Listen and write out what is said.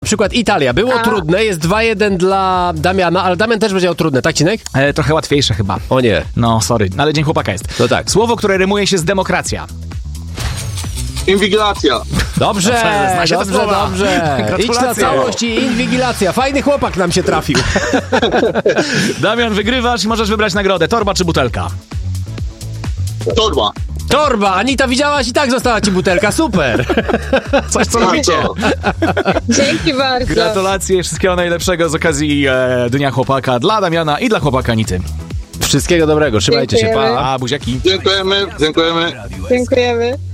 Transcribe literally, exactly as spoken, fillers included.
przykład Italia. Było A. trudne, jest dwa jeden dla Damiana, ale Damian też będzie miał trudne, tak, Cinek? E, trochę łatwiejsze chyba. O nie. No, sorry, ale Dzień Chłopaka jest. No tak. Słowo, które rymuje się z demokracja. Inwigilacja. Dobrze, Zna się te dobrze, słowa. dobrze. Idź na Gratulacje. całość i inwigilacja. Fajny chłopak nam się trafił. Damian, wygrywasz i możesz wybrać nagrodę. Torba czy butelka? Torba. Torba, Anita, widziałaś i tak została ci butelka, super. Coś, co lubicie. Co? Dzięki bardzo. Gratulacje, wszystkiego najlepszego z okazji e, Dnia Chłopaka dla Damiana i dla chłopaka Anity. Wszystkiego dobrego, trzymajcie się, Dziękujemy. pa. A, buziaki. Dziękujemy, dziękujemy. Dziękujemy.